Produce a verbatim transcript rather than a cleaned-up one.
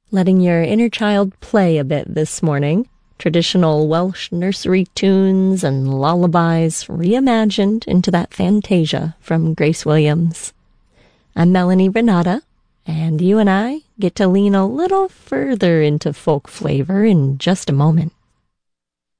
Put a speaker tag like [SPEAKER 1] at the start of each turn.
[SPEAKER 1] letting your inner child play a bit this morning. Traditional Welsh nursery tunes and lullabies reimagined into that Fantasia from Grace Williams. I'm Melanie Renata, and you and I get to lean a little further into folk flavor in just a moment.